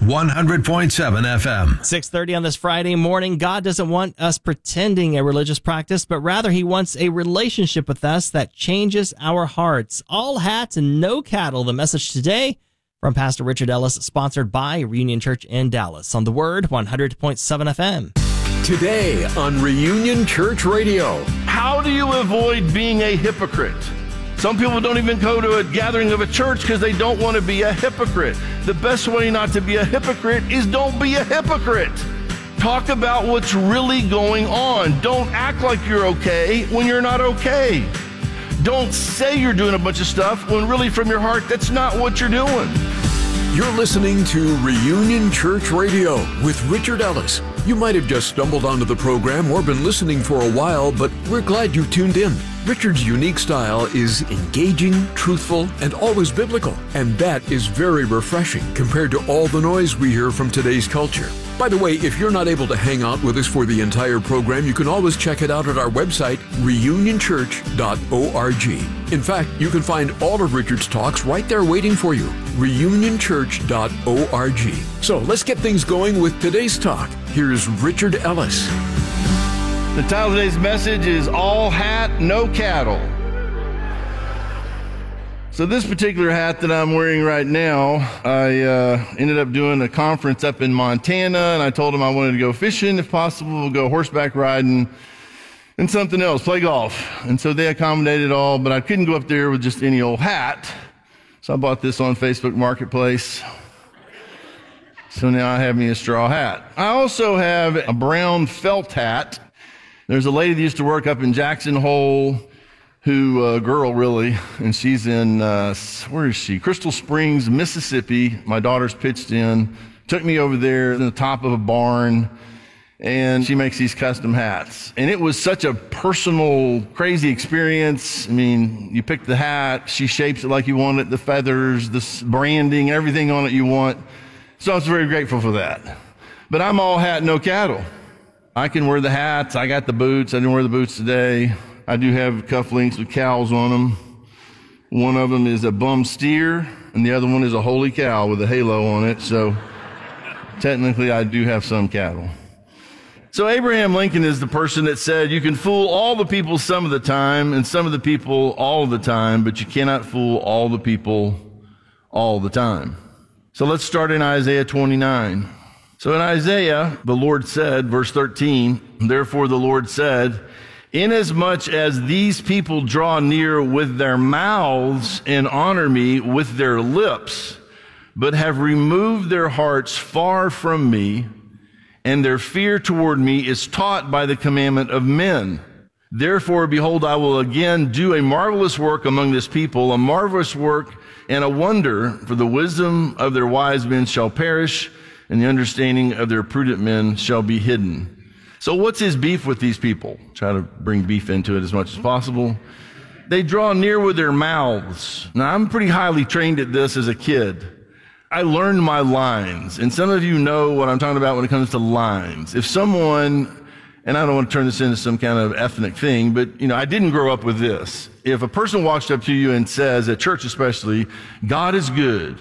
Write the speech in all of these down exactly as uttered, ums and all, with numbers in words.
one hundred point seven F M. six thirty on this Friday morning. God doesn't want us pretending a religious practice, but rather he wants a relationship with us that changes our hearts. All hats and no cattle. The message today from Pastor Richard Ellis, sponsored by Reunion Church in Dallas on the Word one hundred point seven F M. Today on Reunion Church Radio. How do you avoid being a hypocrite? Some people don't even go to a gathering of a church because they don't want to be a hypocrite. The best way not to be a hypocrite is don't be a hypocrite. Talk about what's really going on. Don't act like you're okay when you're not okay. Don't say you're doing a bunch of stuff when really from your heart, that's not what you're doing. You're listening to Reunion Church Radio with Richard Ellis. You might have just stumbled onto the program or been listening for a while, but we're glad you tuned in. Richard's unique style is engaging, truthful, and always biblical. And that is very refreshing compared to all the noise we hear from today's culture. By the way, if you're not able to hang out with us for the entire program, you can always check it out at our website, reunion church dot org. In fact, you can find all of Richard's talks right there waiting for you, reunion church dot org. So let's get things going with today's talk. Here's Richard Ellis. The title of today's message is All Hat, No Cattle. So this particular hat that I'm wearing right now, I uh, ended up doing a conference up in Montana, and I told them I wanted to go fishing, if possible, go horseback riding, and something else, play golf. And so they accommodated all, but I couldn't go up there with just any old hat. So I bought this on Facebook Marketplace. So now I have me a straw hat. I also have a brown felt hat. There's a lady that used to work up in Jackson Hole, who, uh, girl really, and she's in, uh, where is she? Crystal Springs, Mississippi. My daughter's pitched in, took me over there in the top of a barn, and she makes these custom hats. And it was such a personal, crazy experience. I mean, you pick the hat, she shapes it like you want it, the feathers, the branding, everything on it you want. So I was very grateful for that. But I'm all hat, no cattle. I can wear the hats. I got the boots. I didn't wear the boots today. I do have cufflinks with cows on them. One of them is a bum steer, and the other one is a holy cow with a halo on it. So technically, I do have some cattle. So Abraham Lincoln is the person that said, you can fool all the people some of the time, and some of the people all of the time, but you cannot fool all the people all the time. So let's start in Isaiah twenty-nine. So in Isaiah, the Lord said, verse thirteen, therefore the Lord said, inasmuch as these people draw near with their mouths and honor me with their lips, but have removed their hearts far from me, and their fear toward me is taught by the commandment of men. Therefore, behold, I will again do a marvelous work among this people, a marvelous work and a wonder, for the wisdom of their wise men shall perish, and the understanding of their prudent men shall be hidden. So what's his beef with these people? Try to bring beef into it as much as possible. They draw near with their mouths. Now, I'm pretty highly trained at this as a kid. I learned my lines, and some of you know what I'm talking about when it comes to lines. If someone, and I don't want to turn this into some kind of ethnic thing, but, you know, I didn't grow up with this. If a person walks up to you and says, at church especially, God is good,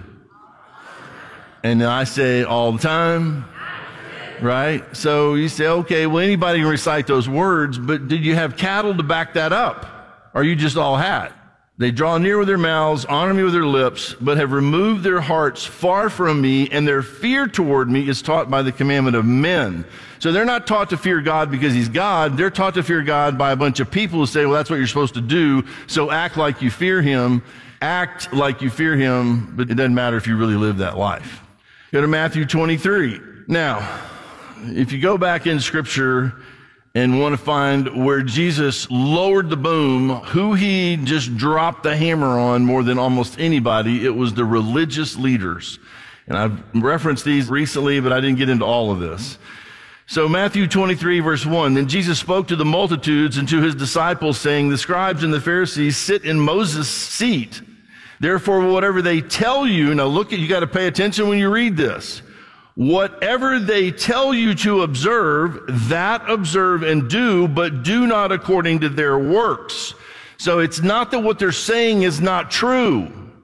and I say all the time, right? So you say, okay, well, anybody can recite those words, but did you have cattle to back that up? Or are you just all hat? They draw near with their mouths, honor me with their lips, but have removed their hearts far from me, and their fear toward me is taught by the commandment of men. So they're not taught to fear God because he's God. They're taught to fear God by a bunch of people who say, well, that's what you're supposed to do, so act like you fear him, act like you fear him, but it doesn't matter if you really live that life. Go to Matthew twenty-three. Now, if you go back in Scripture and want to find where Jesus lowered the boom, who he just dropped the hammer on more than almost anybody, it was the religious leaders. And I've referenced these recently, but I didn't get into all of this. So Matthew twenty-three, verse one, then Jesus spoke to the multitudes and to his disciples, saying, the scribes and the Pharisees sit in Moses' seat. Therefore, whatever they tell you, now look at, you got to pay attention when you read this. Whatever they tell you to observe, that observe and do, but do not according to their works. So it's not that what they're saying is not true.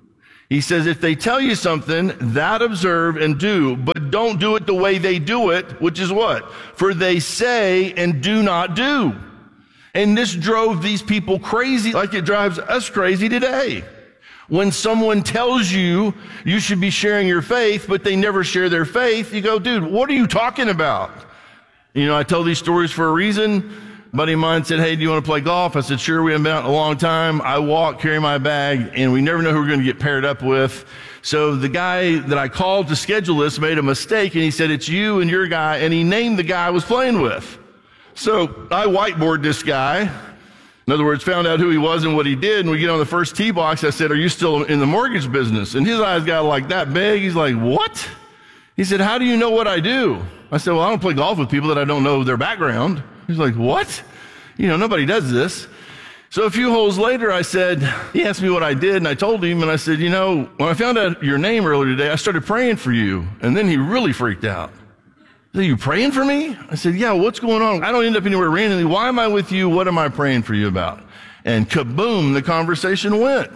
He says, if they tell you something, that observe and do, but don't do it the way they do it, which is what? For they say and do not do. And this drove these people crazy like it drives us crazy today. When someone tells you you should be sharing your faith, but they never share their faith, you go, dude, what are you talking about? You know, I tell these stories for a reason. A buddy of mine said, hey, do you want to play golf? I said, sure, we haven't been out in a long time. I walk, carry my bag, and we never know who we're going to get paired up with. So the guy that I called to schedule this made a mistake, and he said, it's you and your guy, and he named the guy I was playing with. So I whiteboard this guy. In other words, found out who he was and what he did, and we get on the first tee box. I said, are you still in the mortgage business? And his eyes got like that big. He's like, what? He said, how do you know what I do? I said, well, I don't play golf with people that I don't know their background. He's like, what? You know, nobody does this. So a few holes later, I said, he asked me what I did, and I told him, and I said, you know, when I found out your name earlier today, I started praying for you. And then he really freaked out. Are you praying for me? I said, yeah, what's going on? I don't end up anywhere randomly. Why am I with you? What am I praying for you about? And kaboom, the conversation went.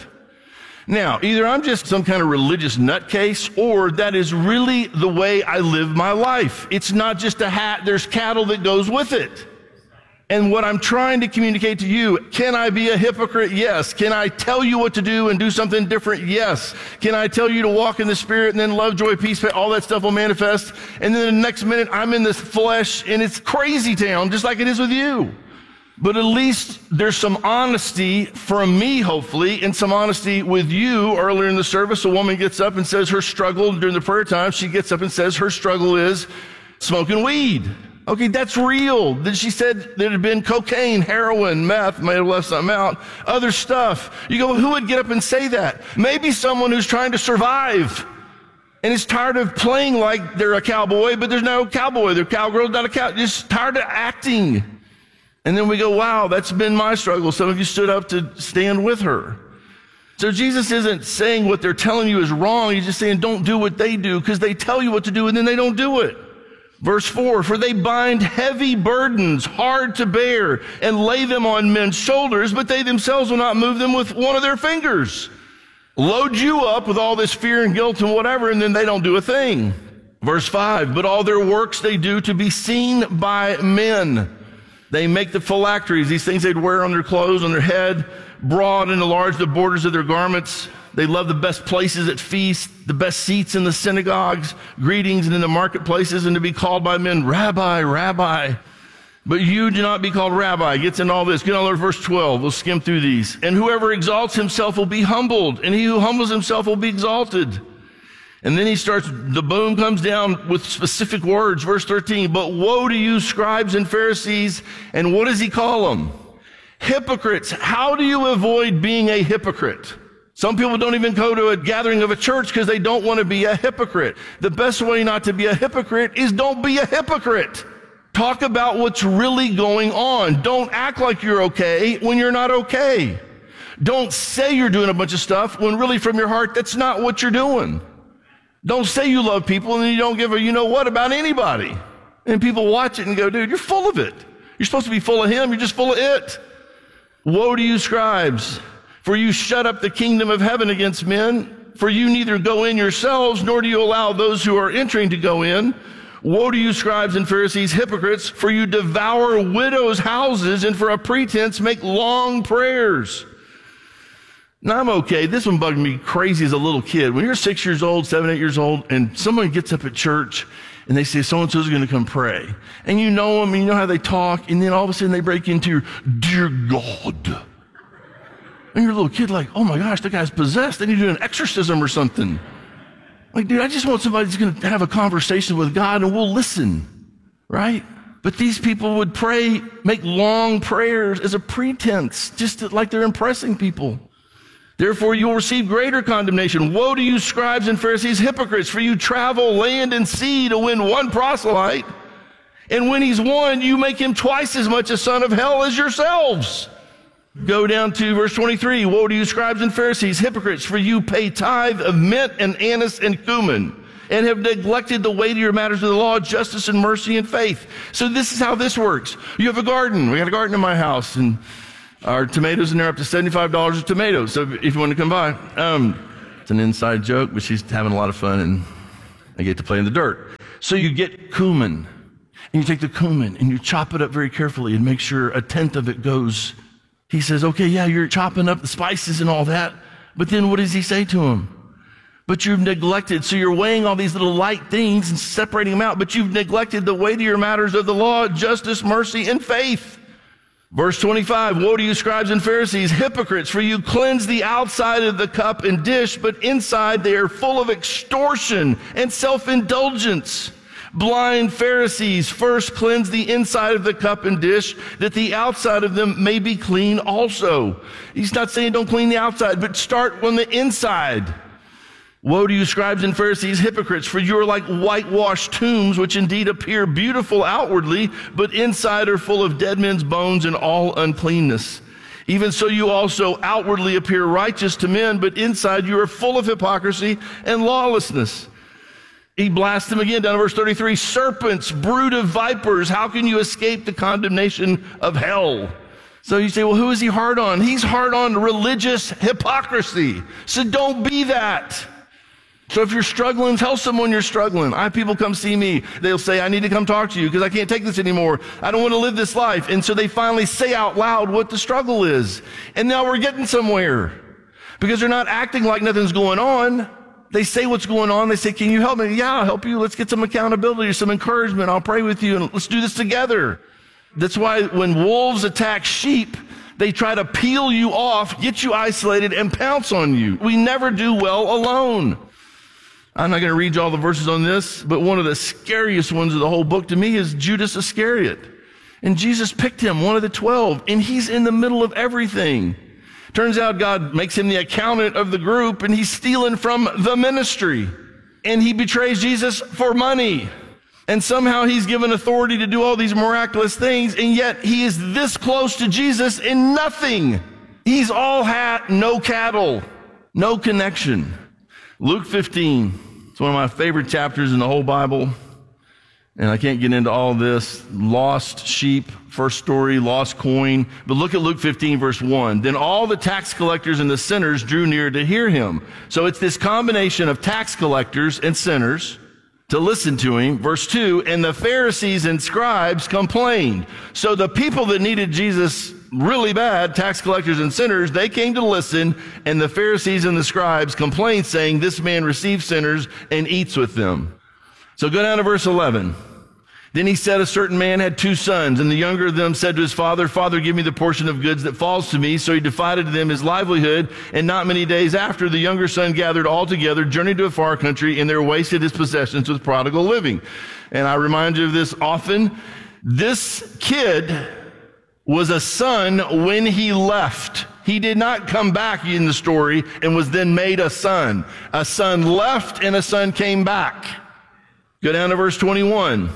Now, either I'm just some kind of religious nutcase, or that is really the way I live my life. It's not just a hat, there's cattle that goes with it. And what I'm trying to communicate to you, can I be a hypocrite? Yes. Can I tell you what to do and do something different? Yes. Can I tell you to walk in the Spirit and then love, joy, peace, all that stuff will manifest? And then the next minute I'm in this flesh and it's crazy town, just like it is with you. But at least there's some honesty from me, hopefully, and some honesty with you. Earlier in the service, a woman gets up and says her struggle during the prayer time. She gets up and says her struggle is smoking weed. Okay, that's real. Then she said there had been cocaine, heroin, meth, may have left something out, other stuff. You go, who would get up and say that? Maybe someone who's trying to survive and is tired of playing like they're a cowboy, but there's no cowboy. They're cowgirl, not a cow. Just tired of acting. And then we go, wow, that's been my struggle. Some of you stood up to stand with her. So Jesus isn't saying what they're telling you is wrong. He's just saying don't do what they do, because they tell you what to do and then they don't do it. Verse four, for they bind heavy burdens, hard to bear, and lay them on men's shoulders, but they themselves will not move them with one of their fingers. Load you up with all this fear and guilt and whatever, and then they don't do a thing. Verse five, but all their works they do to be seen by men. They make the phylacteries, these things they'd wear on their clothes, on their head, broad and enlarge the borders of their garments. They love the best places at feasts, the best seats in the synagogues, greetings and in the marketplaces, and to be called by men, Rabbi, Rabbi. But you do not be called Rabbi. Gets into all this. Get on to verse twelve. We'll skim through these. And whoever exalts himself will be humbled, and he who humbles himself will be exalted. And then he starts, the boom comes down with specific words. Verse thirteen, but woe to you, scribes and Pharisees, and what does he call them? Hypocrites. How do you avoid being a hypocrite? Some people don't even go to a gathering of a church because they don't want to be a hypocrite. The best way not to be a hypocrite is don't be a hypocrite. Talk about what's really going on. Don't act like you're okay when you're not okay. Don't say you're doing a bunch of stuff when really from your heart, that's not what you're doing. Don't say you love people and then you don't give a you know what about anybody. And people watch it and go, dude, you're full of it. You're supposed to be full of him. You're just full of it. Woe to you, scribes, for you shut up the kingdom of heaven against men. For you neither go in yourselves, nor do you allow those who are entering to go in. Woe to you, scribes and Pharisees, hypocrites, for you devour widows' houses and for a pretense make long prayers. Now, I'm okay. This one bugged me crazy as a little kid. When you're six years old, seven, eight years old, and someone gets up at church and they say, so-and-so's going to come pray. And you know them and you know how they talk, and then all of a sudden they break into your, dear God. And you're a little kid like, oh my gosh, that guy's possessed. They need to do an exorcism or something. Like, dude, I just want somebody who's going to have a conversation with God and we'll listen, right? But these people would pray, make long prayers as a pretense, just to, like they're impressing people. Therefore, you will receive greater condemnation. Woe to you, scribes and Pharisees, hypocrites, for you travel land and sea to win one proselyte. And when he's won, you make him twice as much a son of hell as yourselves. Go down to verse twenty-three. Woe to you, scribes and Pharisees, hypocrites, for you pay tithe of mint and anise and cumin, and have neglected the weightier matters of the law, justice and mercy and faith. So this is how this works. You have a garden. We got a garden in my house, and our tomatoes in there up to seventy-five dollars a tomato. So if you want to come by, um, It's an inside joke, but she's having a lot of fun, and I get to play in the dirt. So you get cumin, and you take the cumin, and you chop it up very carefully and make sure a tenth of it goes. He says, okay, yeah, you're chopping up the spices and all that, but then what does he say to him? But you've neglected, so you're weighing all these little light things and separating them out, but you've neglected the weightier matters of the law, justice, mercy, and faith. Verse twenty-five, woe to you, scribes and Pharisees, hypocrites, for you cleanse the outside of the cup and dish, but inside they are full of extortion and self-indulgence. Blind Pharisees, first cleanse the inside of the cup and dish, that the outside of them may be clean also. He's not saying don't clean the outside, but start on the inside. Woe to you, scribes and Pharisees, hypocrites, for you are like whitewashed tombs, which indeed appear beautiful outwardly, but inside are full of dead men's bones and all uncleanness. Even so you also outwardly appear righteous to men, but inside you are full of hypocrisy and lawlessness. He blasts them again down to verse thirty-three, serpents, brood of vipers, how can you escape the condemnation of hell? So you say, well, who is he hard on? He's hard on religious hypocrisy. So don't be that. So if you're struggling, tell someone you're struggling. I have people come see me. They'll say, I need to come talk to you because I can't take this anymore. I don't want to live this life. And so they finally say out loud what the struggle is. And now we're getting somewhere because they're not acting like nothing's going on. They say what's going on. They say, can you help me? Yeah, I'll help you. Let's get some accountability, some encouragement. I'll pray with you and let's do this together. That's why when wolves attack sheep, they try to peel you off, get you isolated, and pounce on you. We never do well alone. I'm not going to read you all the verses on this, but one of the scariest ones of the whole book to me is Judas Iscariot. And Jesus picked him, one of the twelve, and he's in the middle of everything. Turns out God makes him the accountant of the group, and he's stealing from the ministry. And he betrays Jesus for money. And somehow he's given authority to do all these miraculous things, and yet he is this close to Jesus in nothing. He's all hat, no cattle, no connection. Luke fifteen. It's one of my favorite chapters in the whole Bible. And I can't get into all this. Lost sheep, first story, lost coin. But look at Luke fifteen, verse one. Then all the tax collectors and the sinners drew near to hear him. So it's this combination of tax collectors and sinners to listen to him. Verse two, and the Pharisees and scribes complained. So the people that needed Jesus really bad, tax collectors and sinners, they came to listen, and the Pharisees and the scribes complained, saying, this man receives sinners and eats with them. So go down to verse eleven. Then he said, a certain man had two sons, and the younger of them said to his father, Father, give me the portion of goods that falls to me. So he divided to them his livelihood, and not many days after, the younger son gathered all together, journeyed to a far country, and there wasted his possessions with prodigal living. And I remind you of this often. This kid was a son when he left. He did not come back in the story and was then made a son. A son left and a son came back. Go down to verse twenty-one.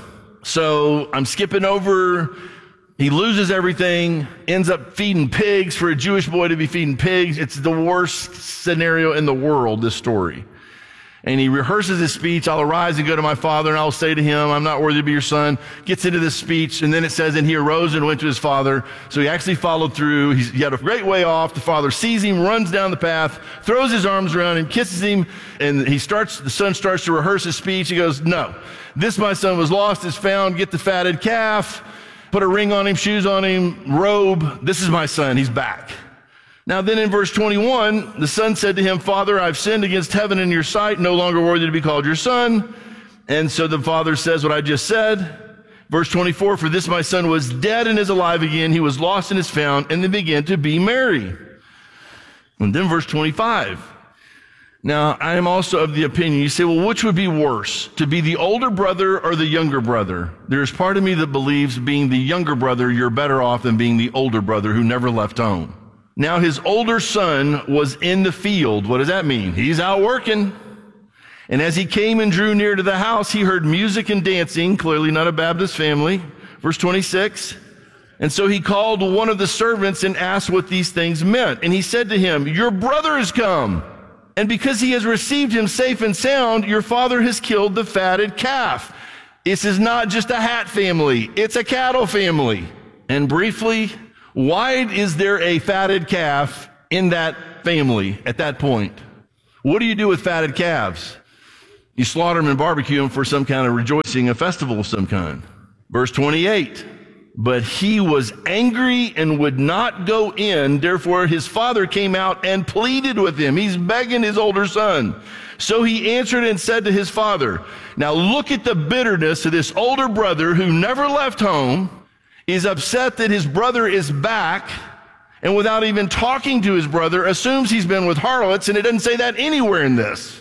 So I'm skipping over. He loses everything, ends up feeding pigs. For a Jewish boy to be feeding pigs, it's the worst scenario in the world, this story. And he rehearses his speech. I'll arise and go to my father, and I'll say to him, I'm not worthy to be your son. Gets into this speech, and then it says, and he arose and went to his father. So he actually followed through. He's, he had a great way off. The father sees him, runs down the path, throws his arms around him, kisses him, and he starts. The son starts to rehearse his speech. He goes, no, this my son was lost, is found. Get the fatted calf, put a ring on him, shoes on him, robe. This is my son. He's back. Now then in verse twenty-one, the son said to him, Father, I've sinned against heaven and your sight, no longer worthy to be called your son. And so the father says what I just said. Verse twenty-four, for this my son was dead and is alive again. He was lost and is found, and they began to be merry. And then verse twenty-five. Now, I am also of the opinion, you say, well, which would be worse, to be the older brother or the younger brother? There's part of me that believes being the younger brother, you're better off than being the older brother who never left home. Now his older son was in the field. What does that mean? He's out working. And as he came and drew near to the house, he heard music and dancing, clearly not a Baptist family. Verse twenty-six. And so he called one of the servants and asked what these things meant. And he said to him, your brother has come. And because he has received him safe and sound, your father has killed the fatted calf. This is not just a hat family. It's a cattle family. And briefly, why is there a fatted calf in that family at that point? What do you do with fatted calves? You slaughter them and barbecue them for some kind of rejoicing, a festival of some kind. Verse twenty-eight, but he was angry and would not go in. Therefore, his father came out and pleaded with him. He's begging his older son. So he answered and said to his father, now look at the bitterness of this older brother who never left home, is upset that his brother is back, and without even talking to his brother, assumes he's been with harlots, and it doesn't say that anywhere in this.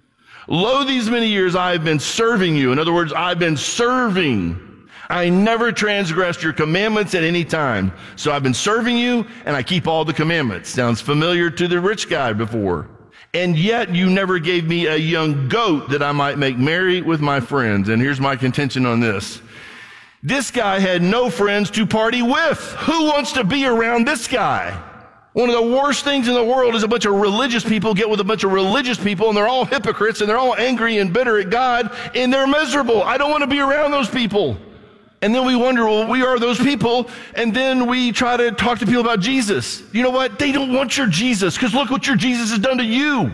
Lo, these many years I have been serving you. In other words, I've been serving. I never transgressed your commandments at any time. So I've been serving you, and I keep all the commandments. Sounds familiar to the rich guy before. And yet you never gave me a young goat that I might make merry with my friends. And here's my contention on this. This guy had no friends to party with. Who wants to be around this guy? One of the worst things in the world is a bunch of religious people get with a bunch of religious people, and they're all hypocrites, and they're all angry and bitter at God, and they're miserable. I don't want to be around those people. And then we wonder, well, we are those people, and then we try to talk to people about Jesus. You know what? They don't want your Jesus, because look what your Jesus has done to you.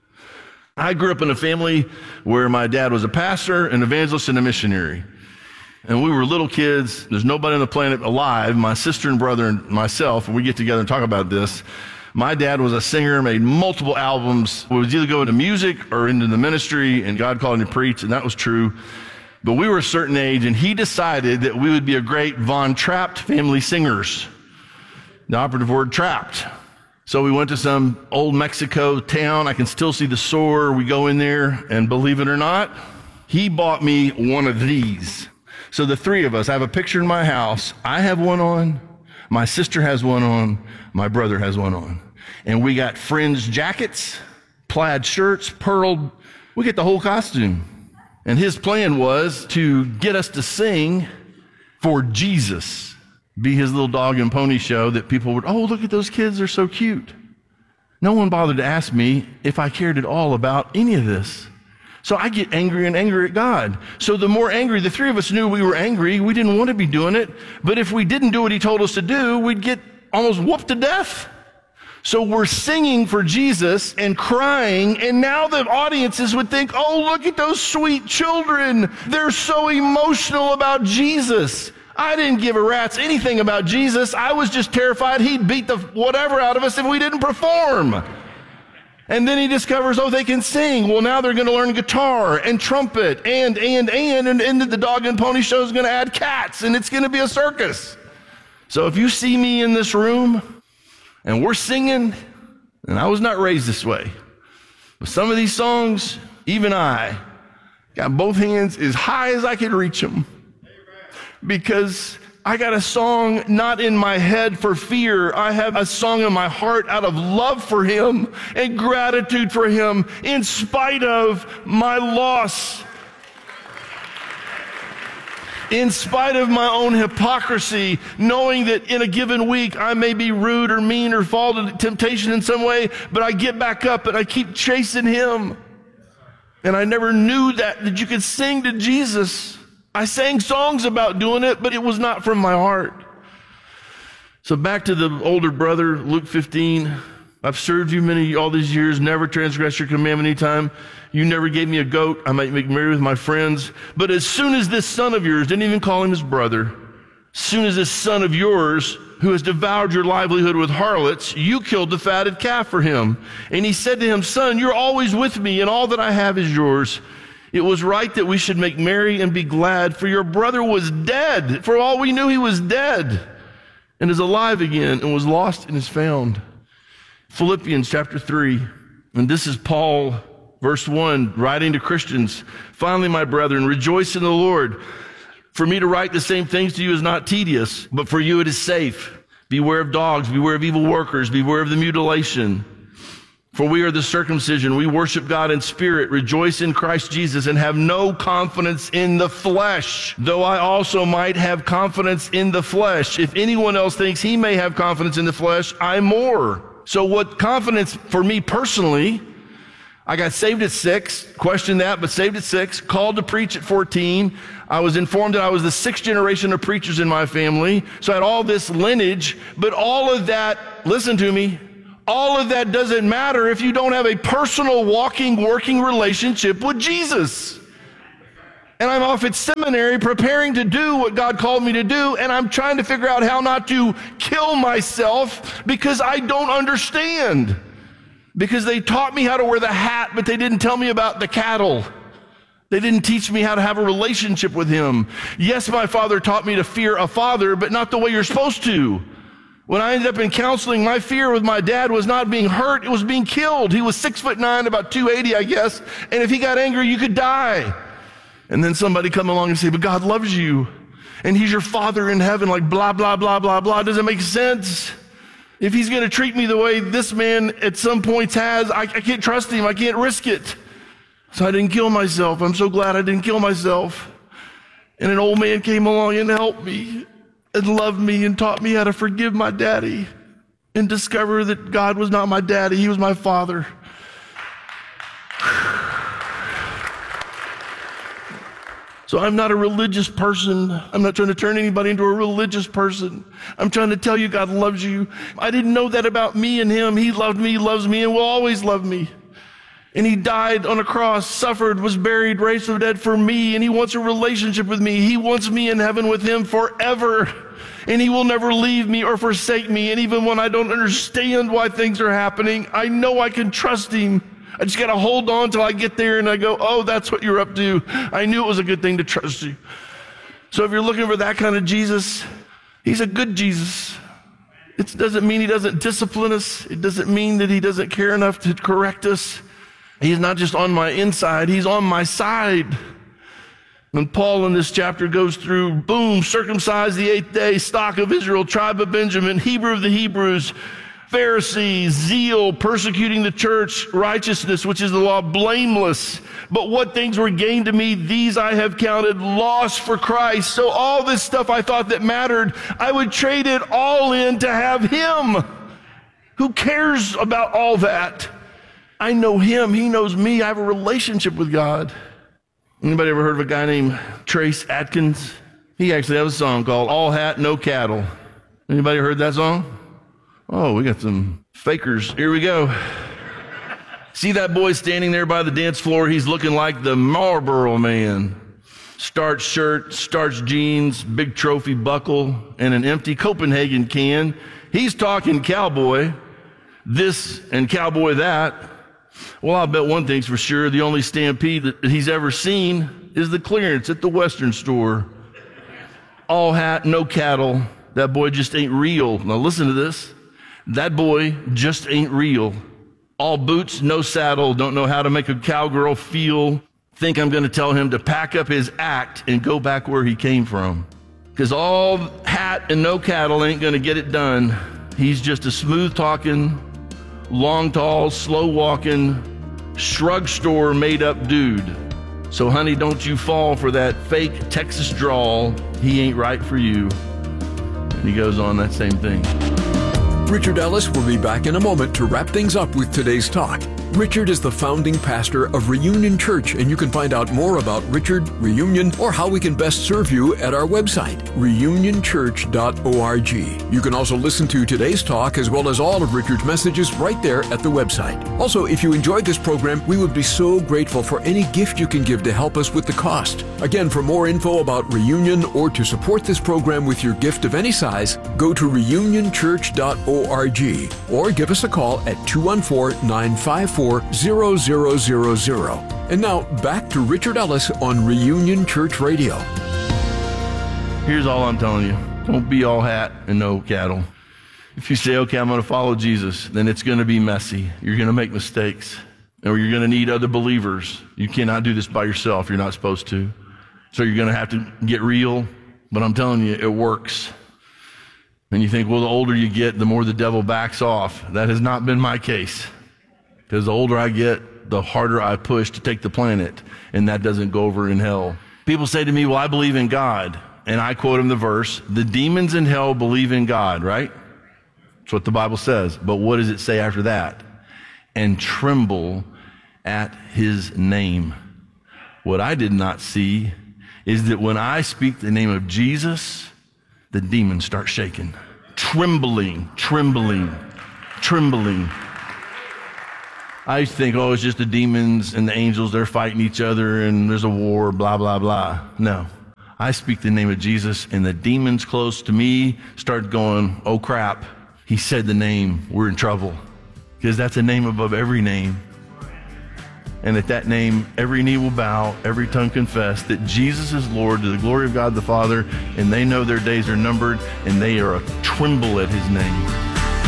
I grew up in a family where my dad was a pastor, an evangelist, and a missionary. And we were little kids. There's nobody on the planet alive, my sister and brother and myself, and we get together and talk about this. My dad was a singer, made multiple albums. We would either go into music or into the ministry, and God called him to preach, and that was true. But we were a certain age, and he decided that we would be a great Von Trapp family singers. The operative word, trapped. So we went to some old Mexico town. I can still see the store. We go in there, and believe it or not, he bought me one of these. So the three of us, I have a picture in my house. I have one on, my sister has one on, my brother has one on. And we got fringed jackets, plaid shirts, pearled, we get the whole costume. And his plan was to get us to sing for Jesus, be his little dog and pony show that people would, oh, look at those kids, they're so cute. No one bothered to ask me if I cared at all about any of this. So I get angry and angry at God. So the more angry, the three of us knew we were angry. We didn't want to be doing it. But if we didn't do what he told us to do, we'd get almost whooped to death. So we're singing for Jesus and crying. And now the audiences would think, oh, look at those sweet children. They're so emotional about Jesus. I didn't give a rat's anything about Jesus. I was just terrified he'd beat the whatever out of us if we didn't perform. And then he discovers, oh, they can sing. Well, now they're going to learn guitar and trumpet and, and, and, and, and the dog and pony show is going to add cats, and it's going to be a circus. So if you see me in this room and we're singing, and I was not raised this way, but some of these songs, even I got both hands as high as I could reach them, because I got a song not in my head for fear. I have a song in my heart out of love for him and gratitude for him in spite of my loss. In spite of my own hypocrisy, knowing that in a given week I may be rude or mean or fall to temptation in some way, but I get back up and I keep chasing him. And I never knew that, that you could sing to Jesus. I sang songs about doing it, but it was not from my heart. So back to the older brother, Luke fifteen. I've served you many, all these years, never transgressed your commandment any time. You never gave me a goat. I might make merry with my friends. But as soon as this son of yours, didn't even call him his brother, as soon as this son of yours, who has devoured your livelihood with harlots, you killed the fatted calf for him. And he said to him, son, you're always with me, and all that I have is yours. It was right that we should make merry and be glad, for your brother was dead. For all we knew, he was dead and is alive again and was lost and is found. Philippians chapter three, and this is Paul, verse one, writing to Christians. Finally, my brethren, rejoice in the Lord. For me to write the same things to you is not tedious, but for you it is safe. Beware of dogs, beware of evil workers, beware of the mutilation. For we are the circumcision. We worship God in spirit, rejoice in Christ Jesus, and have no confidence in the flesh, though I also might have confidence in the flesh. If anyone else thinks he may have confidence in the flesh, I more. So what confidence for me personally, I got saved at six, questioned that, but saved at six, called to preach at fourteen. I was informed that I was the sixth generation of preachers in my family. So I had all this lineage, but all of that, listen to me, All of that doesn't matter if you don't have a personal, walking, working relationship with Jesus. And I'm off at seminary preparing to do what God called me to do, and I'm trying to figure out how not to kill myself because I don't understand. Because they taught me how to wear the hat, but they didn't tell me about the cattle. They didn't teach me how to have a relationship with him. Yes, my father taught me to fear a father, but not the way you're supposed to. When I ended up in counseling, my fear with my dad was not being hurt, it was being killed. He was six foot nine, about two eighty, I guess, and if he got angry, you could die. And then somebody come along and say, but God loves you, and he's your father in heaven, like blah, blah, blah, blah, blah. Does it make sense? If he's going to treat me the way this man at some points has, I, I can't trust him. I can't risk it. So I didn't kill myself. I'm so glad I didn't kill myself. And an old man came along and helped me and loved me and taught me how to forgive my daddy and discover that God was not my daddy. He was my father. So I'm not a religious person. I'm not trying to turn anybody into a religious person. I'm trying to tell you God loves you. I didn't know that about me and him. He loved me, loves me, and will always love me. And he died on a cross, suffered, was buried, raised from the dead for me, and he wants a relationship with me. He wants me in heaven with him forever. And he will never leave me or forsake me. And even when I don't understand why things are happening, I know I can trust him. I just got to hold on till I get there and I go, oh, that's what you're up to. I knew it was a good thing to trust you. So if you're looking for that kind of Jesus, he's a good Jesus. It doesn't mean he doesn't discipline us. It doesn't mean that he doesn't care enough to correct us. He's not just on my inside, he's on my side. When Paul in this chapter goes through, boom, circumcised the eighth day, stock of Israel, tribe of Benjamin, Hebrew of the Hebrews, Pharisees, zeal, persecuting the church, righteousness, which is the law, blameless. But what things were gained to me, these I have counted loss for Christ. So all this stuff I thought that mattered, I would trade it all in to have him. Who cares about all that? I know him. He knows me. I have a relationship with God. Anybody ever heard of a guy named Trace Atkins? He actually has a song called All Hat, No Cattle. Anybody heard that song? Oh, we got some fakers. Here we go. See that boy standing there by the dance floor? He's looking like the Marlboro Man. Starched shirt, starched jeans, big trophy buckle, and an empty Copenhagen can. He's talking cowboy, this and cowboy that. Well, I'll bet one thing's for sure. The only stampede that he's ever seen is the clearance at the Western store. All hat, no cattle. That boy just ain't real. Now listen to this. That boy just ain't real. All boots, no saddle, don't know how to make a cowgirl feel. Think I'm going to tell him to pack up his act and go back where he came from. Because all hat and no cattle ain't going to get it done. He's just a smooth-talking, long, tall, slow-walking, shrug store made-up dude. So, honey, don't you fall for that fake Texas drawl. He ain't right for you. And he goes on that same thing. Richard Ellis will be back in a moment to wrap things up with today's talk. Richard is the founding pastor of Reunion Church, and you can find out more about Richard, Reunion, or how we can best serve you at our website, reunion church dot org. You can also listen to today's talk as well as all of Richard's messages right there at the website. Also, if you enjoyed this program, we would be so grateful for any gift you can give to help us with the cost. Again, for more info about Reunion or to support this program with your gift of any size, go to reunion church dot org or give us a call at two one four, nine five four, zero zero zero zero. And now back to Richard Ellis on Reunion Church Radio. Here's all I'm telling you. Don't be all hat and no cattle. If you say, okay, I'm going to follow Jesus, then it's going to be messy. You're going to make mistakes. Or you're going to need other believers. You cannot do this by yourself. You're not supposed to. So you're going to have to get real. But I'm telling you, it works. And you think, well, the older you get, the more the devil backs off. That has not been my case. Because the older I get, the harder I push to take the planet, and that doesn't go over in hell. People say to me, well, I believe in God. And I quote him the verse, the demons in hell believe in God, right? That's what the Bible says. But what does it say after that? And tremble at his name. What I did not see is that when I speak the name of Jesus, the demons start shaking. Trembling, trembling. trembling. I used to think, oh, it's just the demons and the angels, they're fighting each other and there's a war, blah, blah, blah. No. I speak the name of Jesus, and the demons close to me start going, oh crap, he said the name, we're in trouble. Because that's a name above every name. And at that name, every knee will bow, every tongue confess that Jesus is Lord to the glory of God the Father, and they know their days are numbered, and they are a tremble at his name.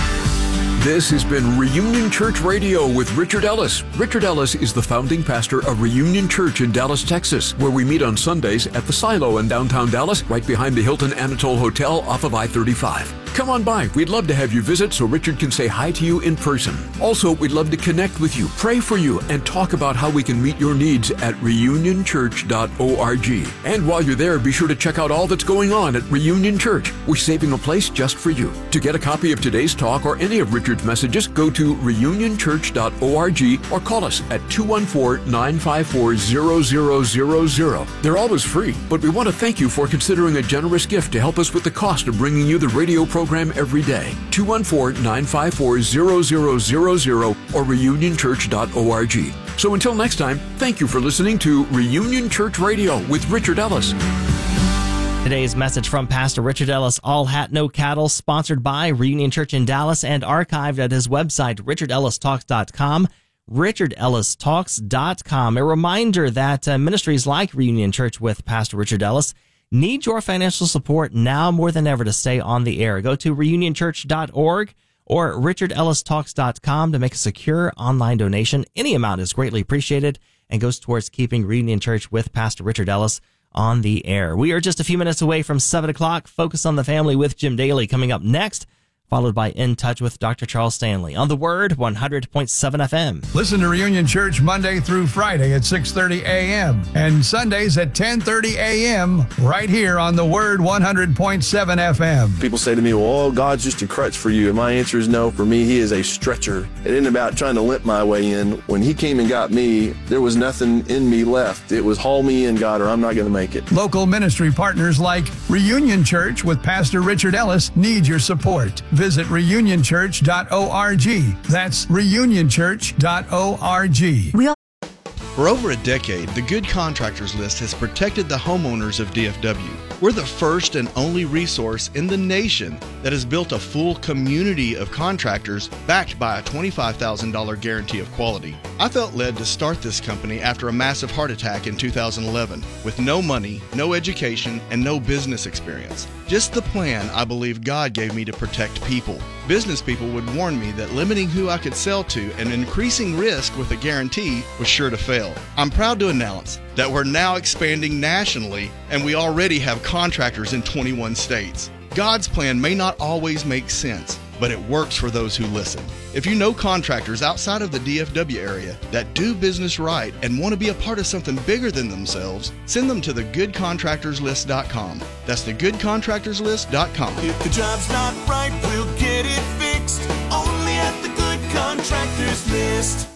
This has been Reunion Church Radio with Richard Ellis. Richard Ellis is the founding pastor of Reunion Church in Dallas, Texas, where we meet on Sundays at the Silo in downtown Dallas, right behind the Hilton Anatole Hotel off of I thirty-five. Come on by. We'd love to have you visit so Richard can say hi to you in person. Also, we'd love to connect with you, pray for you, and talk about how we can meet your needs at reunion church dot org. And while you're there, be sure to check out all that's going on at Reunion Church. We're saving a place just for you. To get a copy of today's talk or any of Richard's messages, go to reunion church dot org or call us at two one four, nine five four, zero zero zero zero. They're always free, but we want to thank you for considering a generous gift to help us with the cost of bringing you the radio program every day. two one four, nine five four, zero zero zero zero or reunion church dot org. So until next time, thank you for listening to Reunion Church Radio with Richard Ellis. Today's message from Pastor Richard Ellis, All Hat, No Cattle, sponsored by Reunion Church in Dallas and archived at his website, richard ellis talks dot com, richard ellis talks dot com. A reminder that uh, ministries like Reunion Church with Pastor Richard Ellis need your financial support now more than ever to stay on the air. Go to reunion church dot org or richard ellis talks dot com to make a secure online donation. Any amount is greatly appreciated and goes towards keeping Reunion Church with Pastor Richard Ellis on the air. We are just a few minutes away from seven o'clock. Focus on the Family with Jim Daly coming up next, followed by In Touch with Doctor Charles Stanley on The Word, one hundred point seven F M. Listen to Reunion Church Monday through Friday at six thirty a.m. and Sundays at ten thirty a.m. right here on The Word, one hundred point seven F M. People say to me, well, oh, God's just a crutch for you. And my answer is no. For me, he is a stretcher. It isn't about trying to limp my way in. When he came and got me, there was nothing in me left. It was haul me in, God, or I'm not going to make it. Local ministry partners like Reunion Church with Pastor Richard Ellis need your support. Visit reunion church dot org. That's reunion church dot org. For over a decade, the Good Contractors List has protected the homeowners of D F W. We're the first and only resource in the nation that has built a full community of contractors backed by a twenty-five thousand dollars guarantee of quality. I felt led to start this company after a massive heart attack in two thousand eleven with no money, no education, and no business experience. Just the plan I believe God gave me to protect people. Business people would warn me that limiting who I could sell to and increasing risk with a guarantee was sure to fail. I'm proud to announce that we're now expanding nationally, and we already have contractors in twenty-one states. God's plan may not always make sense, but it works for those who listen. If you know contractors outside of the D F W area that do business right and want to be a part of something bigger than themselves, send them to the good contractors list dot com. That's the good contractors list dot com. If the job's not right, we'll get it fixed. Only at the Good Contractors List.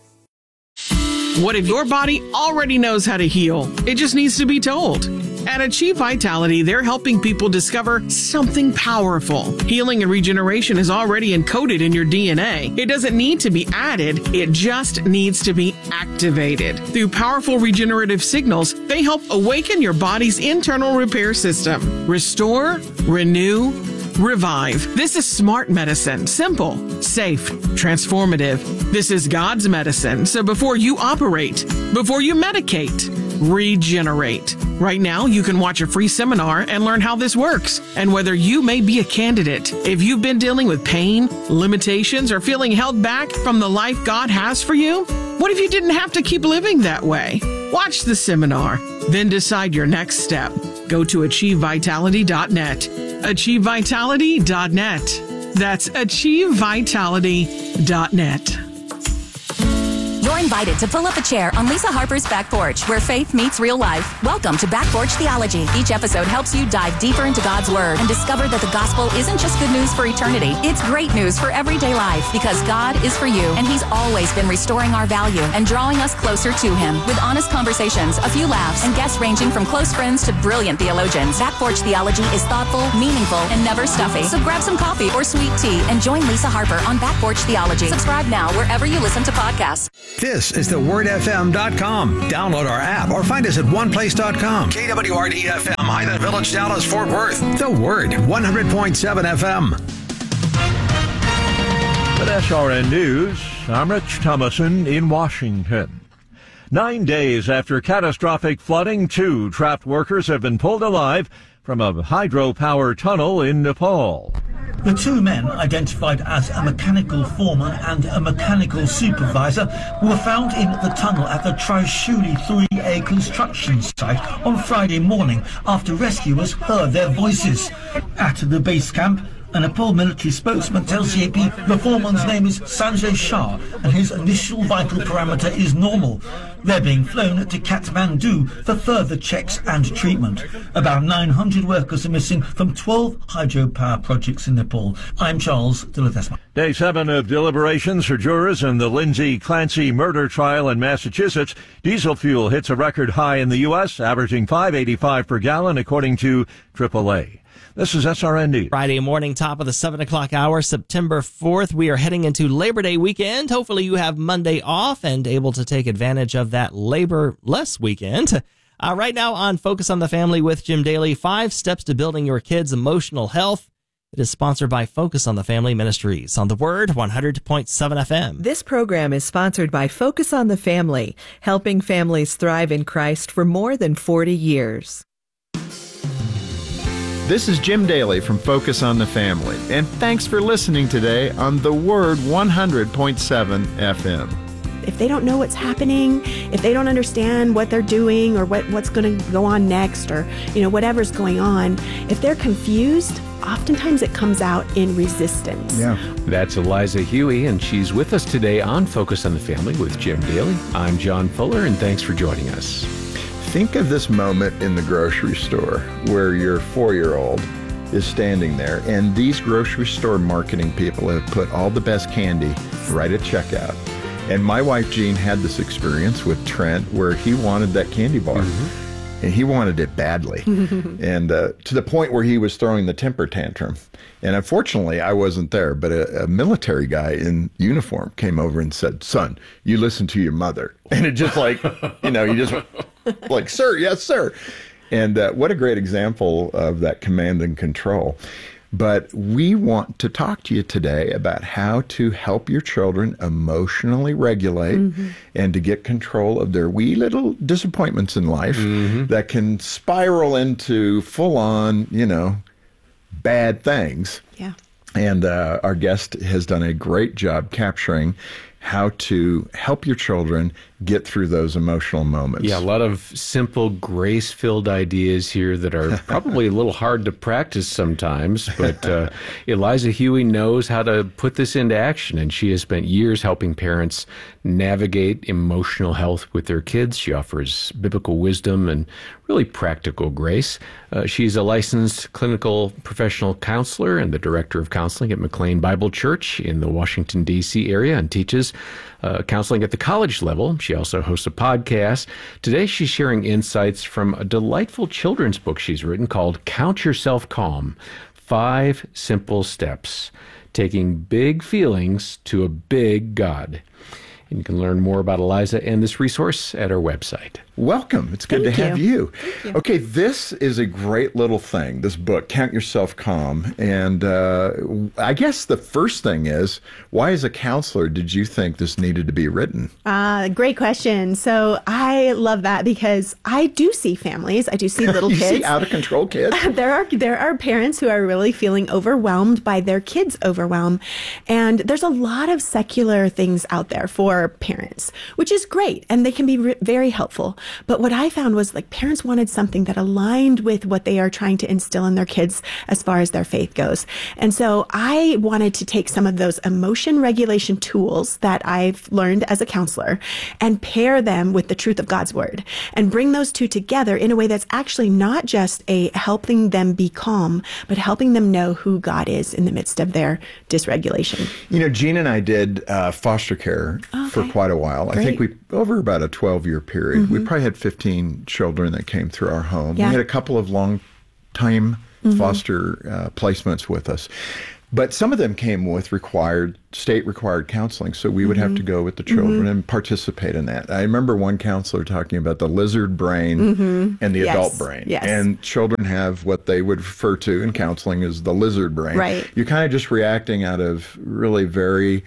What if your body already knows how to heal? It just needs to be told. At Achieve Vitality, they're helping people discover something powerful. Healing and regeneration is already encoded in your D N A. It doesn't need to be added, it just needs to be activated. Through powerful regenerative signals, they help awaken your body's internal repair system. Restore, renew, revive. This is smart medicine. Simple, safe, transformative. This is God's medicine. So before you operate, before you medicate, regenerate. Right now, you can watch a free seminar and learn how this works and whether you may be a candidate. If you've been dealing with pain, limitations, or feeling held back from the life God has for you, what if you didn't have to keep living that way? Watch the seminar, then decide your next step. Go to achieve vitality dot net. achieve vitality dot net. That's achieve vitality dot net. You're invited to pull up a chair on Lisa Harper's Back Porch, where faith meets real life. Welcome to Back Porch Theology. Each episode helps you dive deeper into God's Word and discover that the gospel isn't just good news for eternity. It's great news for everyday life, because God is for you, and He's always been restoring our value and drawing us closer to Him with honest conversations, a few laughs, and guests ranging from close friends to brilliant theologians. Back Porch Theology is thoughtful, meaningful, and never stuffy. So grab some coffee or sweet tea and join Lisa Harper on Back Porch Theology. Subscribe now wherever you listen to podcasts. This is the word f m dot com. Download our app or find us at one place dot com. K W R D F M, Highland Village, Dallas, Fort Worth. The Word, one hundred point seven F M. With S R N News, I'm Rich Thomason in Washington. Nine days after catastrophic flooding, two trapped workers have been pulled alive from a hydropower tunnel in Nepal. The two men, identified as a mechanical foreman and a mechanical supervisor, were found in the tunnel at the Trishuli three A construction site on Friday morning after rescuers heard their voices. At the base camp, a Nepal military spokesman tells the A P the foreman's name is Sanjay Shah and his initial vital parameter is normal. They're being flown to Kathmandu for further checks and treatment. About nine hundred workers are missing from twelve hydropower projects in Nepal. I'm Charles de Ledesma. Day seven of deliberations for jurors in the Lindsay Clancy murder trial in Massachusetts. Diesel fuel hits a record high in the U S, averaging five eighty-five per gallon, according to triple A. This is S R N News. Friday morning, top of the seven o'clock hour, September fourth. We are heading into Labor Day weekend. Hopefully you have Monday off and able to take advantage of that labor-less weekend. Uh, right now on Focus on the Family with Jim Daly, five steps to building your kids' emotional health. It is sponsored by Focus on the Family Ministries on the Word, one hundred point seven F M. This program is sponsored by Focus on the Family, helping families thrive in Christ for more than forty years. This is Jim Daly from Focus on the Family, and thanks for listening today on The Word one hundred point seven F M. If they don't know what's happening, if they don't understand what they're doing or what, what's going to go on next, or you know whatever's going on, if they're confused, oftentimes it comes out in resistance. Yeah. That's Eliza Huey, and she's with us today on Focus on the Family with Jim Daly. I'm John Fuller, and thanks for joining us. Think of this moment in the grocery store where your four-year-old is standing there, and these grocery store marketing people have put all the best candy right at checkout. And my wife, Jean, had this experience with Trent where he wanted that candy bar. Mm-hmm. And he wanted it badly. and uh, to the point where he was throwing the temper tantrum. And unfortunately, I wasn't there, but a, a military guy in uniform came over and said, "Son, you listen to your mother." And it just like, you know, you just like, "Sir, yes, sir." And uh, what a great example of that command and control. But we want to talk to you today about how to help your children emotionally regulate mm-hmm. and to get control of their wee little disappointments in life mm-hmm. that can spiral into full-on, you know, bad things. Yeah. And uh, our guest has done a great job capturing how to help your children get through those emotional moments. Yeah, a lot of simple, grace-filled ideas here that are probably a little hard to practice sometimes, but uh, Eliza Huey knows how to put this into action, and she has spent years helping parents navigate emotional health with their kids. She offers biblical wisdom and really practical grace. Uh, she's a licensed clinical professional counselor and the director of counseling at McLean Bible Church in the Washington, D C area, and teaches uh, counseling at the college level. She also hosts a podcast. Today, she's sharing insights from a delightful children's book she's written called Count Yourself Calm, Five Simple Steps, Taking Big Feelings to a Big God. And you can learn more about Eliza and this resource at our website. Welcome. It's good Thank to have you. you. Thank you. Okay, this is a great little thing, this book, Count Yourself Calm. And uh, I guess the first thing is, why as a counselor did you think this needed to be written? Uh, great question. So I love that because I do see families. I do see little you kids. see out-of-control kids? there are there are parents who are really feeling overwhelmed by their kids' overwhelm. And there's a lot of secular things out there for for parents, which is great. And they can be re- very helpful. But what I found was like parents wanted something that aligned with what they are trying to instill in their kids as far as their faith goes. And so I wanted to take some of those emotion regulation tools that I've learned as a counselor and pair them with the truth of God's word and bring those two together in a way that's actually not just a helping them be calm, but helping them know who God is in the midst of their dysregulation. You know, Gene and I did uh, foster care okay. for quite a while. Great. I think we, over about a twelve-year period, Mm-hmm. we probably had fifteen children that came through our home. Yeah. We had a couple of long-time Mm-hmm. foster uh, placements with us. But some of them came with required, state-required counseling, so we would Mm-hmm. have to go with the children Mm-hmm. and participate in that. I remember one counselor talking about the lizard brain Mm-hmm. and the Yes. adult brain. Yes. And children have what they would refer to in counseling as the lizard brain. Right. You're kind of just reacting out of really very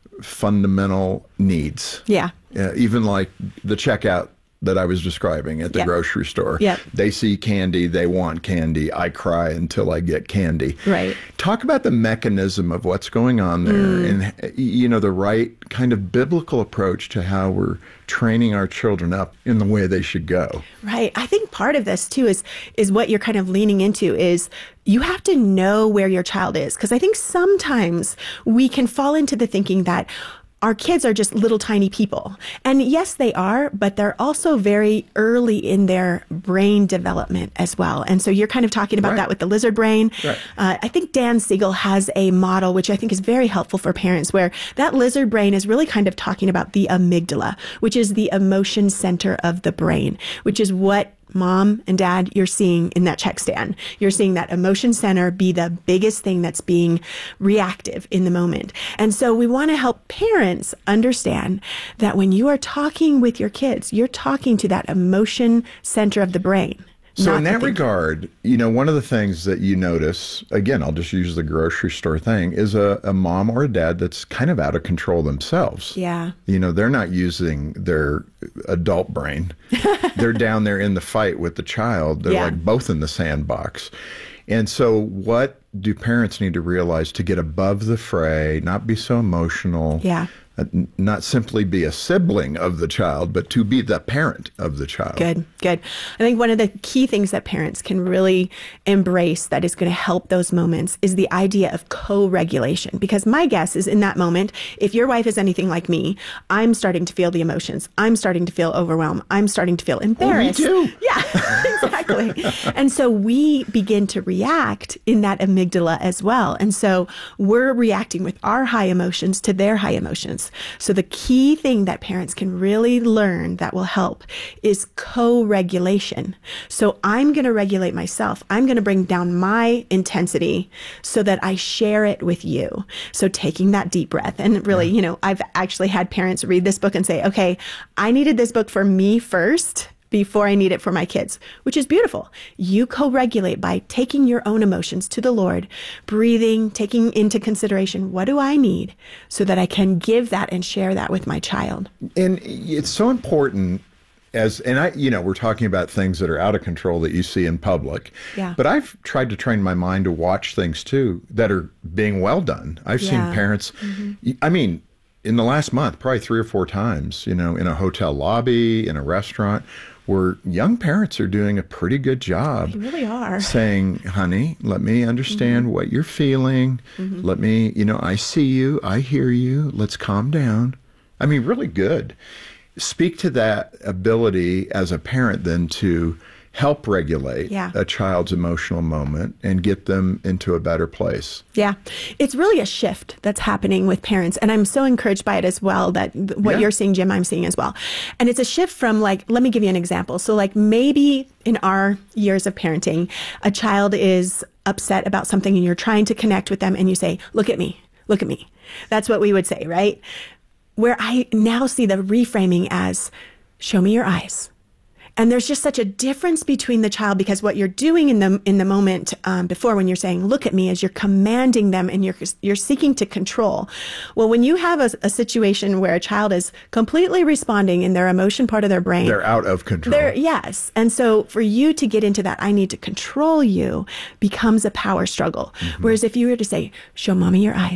fundamental needs. Yeah. Uh, even like the checkout that I was describing at the Yep. grocery store. Yep. They see candy, they want candy. I cry until I get candy. Right. Talk about the mechanism of what's going on there Mm. and, you know, the right kind of biblical approach to how we're training our children up in the way they should go. Right. I think part of this too is is what you're kind of leaning into is you have to know where your child is. Because I think sometimes we can fall into the thinking that our kids are just little tiny people. And yes, they are, but they're also very early in their brain development as well. And so you're kind of talking about Right. that with the lizard brain. Right. Uh, I think Dan Siegel has a model, which I think is very helpful for parents, where that lizard brain is really kind of talking about the amygdala, which is the emotion center of the brain, which is what Mom and Dad, you're seeing in that check stand. You're seeing that emotion center be the biggest thing that's being reactive in the moment. And so we want to help parents understand that when you are talking with your kids, you're talking to that emotion center of the brain. So not in the that thinking. regard, you know, one of the things that you notice, again, I'll just use the grocery store thing, is a, a mom or a dad that's kind of out of control themselves. Yeah. You know, they're not using their adult brain. They're down there in the fight with the child. They're Yeah. like both in the sandbox. And so what do parents need to realize to get above the fray, not be so emotional? Yeah. uh, n- Not simply be a sibling of the child, but to be the parent of the child. Good, good. I think one of the key things that parents can really embrace that is going to help those moments is the idea of co-regulation. Because my guess is in that moment, if your wife is anything like me, I'm starting to feel the emotions. I'm starting to feel overwhelmed. I'm starting to feel embarrassed. Oh, me too. Yeah, exactly. And so we begin to react in that amygdala as well. And so we're reacting with our high emotions to their high emotions. So the key thing that parents can really learn that will help is co-regulation. So I'm going to regulate myself. I'm going to bring down my intensity so that I share it with you. So taking that deep breath. And really, you know, I've actually had parents read this book and say, okay, I needed this book for me first before I need it for my kids, which is beautiful. You co-regulate by taking your own emotions to the Lord, breathing, taking into consideration, what do I need so that I can give that and share that with my child? And it's so important as, and I, you know, we're talking about things that are out of control that you see in public. Yeah. But I've tried to train my mind to watch things too that are being well done. I've Yeah. seen parents, I mean, in the last month, probably three or four times, you know, in a hotel lobby, in a restaurant, where young parents are doing a pretty good job. They really are. Saying, honey, let me understand Mm-hmm. what you're feeling. Mhm. Let me, you know, I see you, I hear you. Let's calm down. I mean, really good. Speak to that ability as a parent then to help regulate Yeah. a child's emotional moment and get them into a better place. Yeah, it's really a shift that's happening with parents. And I'm so encouraged by it as well that th- what Yeah. you're seeing, Jim, I'm seeing as well. And it's a shift from like, let me give you an example. So like maybe in our years of parenting, a child is upset about something and you're trying to connect with them and you say, look at me, look at me. That's what we would say, right? Where I now see the reframing as, show me your eyes. And there's just such a difference between the child because what you're doing in the in the moment um, before when you're saying, look at me, is you're commanding them and you're you're seeking to control. Well, when you have a, a situation where a child is completely responding in their emotion part of their brain. They're out of control. They're, yes. And so for you to get into that, I need to control you, becomes a power struggle. Mm-hmm. Whereas if you were to say, show mommy your eyes,